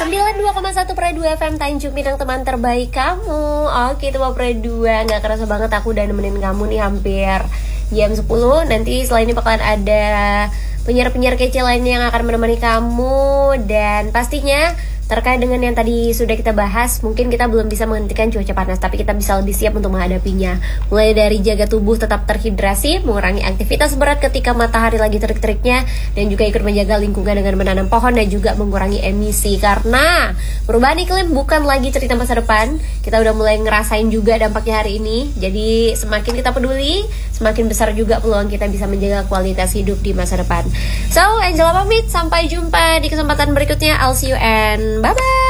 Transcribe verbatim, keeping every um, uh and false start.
sembilan puluh dua koma satu per dua F M Tanjung Pinang, teman terbaik kamu. Oke, teman per dua, gak kerasa banget aku udah nemenin kamu nih hampir jam sepuluh. Nanti setelah ini bakalan ada penyiar-penyiar kece lainnya yang akan menemani kamu. Dan pastinya terkait dengan yang tadi sudah kita bahas, mungkin kita belum bisa menghentikan cuaca panas, tapi kita bisa lebih siap untuk menghadapinya. Mulai dari jaga tubuh tetap terhidrasi, mengurangi aktivitas berat ketika matahari lagi terik-teriknya, dan juga ikut menjaga lingkungan dengan menanam pohon dan juga mengurangi emisi. Karena perubahan iklim bukan lagi cerita masa depan, kita udah mulai ngerasain juga dampaknya hari ini. Jadi semakin kita peduli, semakin besar juga peluang kita bisa menjaga kualitas hidup di masa depan. So, Angela pamit, sampai jumpa di kesempatan berikutnya. I'll see you and bye-bye.